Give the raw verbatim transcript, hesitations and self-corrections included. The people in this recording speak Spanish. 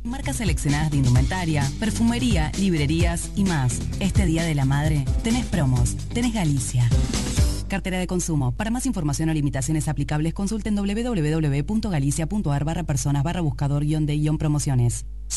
Marcas seleccionadas de indumentaria, perfumería, librerías y más. Este Día de la Madre, tenés promos, tenés Galicia. Cartera de consumo. Para más información o limitaciones aplicables, consulten doble u doble u doble u punto galicia punto ar barra personas barra buscador guión de guión promociones.